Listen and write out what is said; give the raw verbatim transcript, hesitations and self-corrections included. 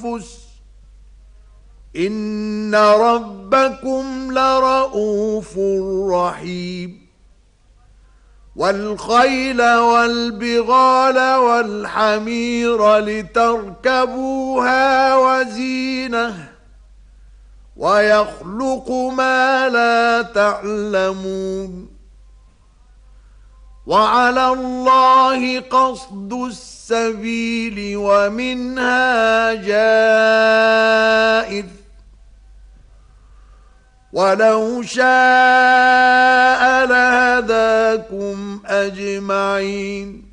التنافس إن ربكم لرؤوف رحيم والخيل والبغال والحمير لتركبوها وزينة ويخلق ما لا تعلمون وعلى الله قصد السبيل ومنها جائر ولو شاء لهداكم أجمعين